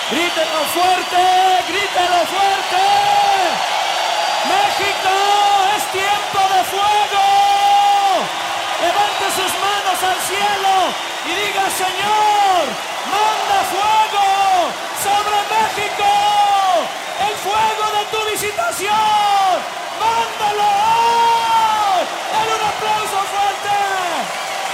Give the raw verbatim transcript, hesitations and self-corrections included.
Grítelo fuerte, grítelo fuerte. México, es tiempo de fuego. Levante sus manos al cielo y diga: Señor, manda fuego sobre México. El fuego de tu visitación, mándalo.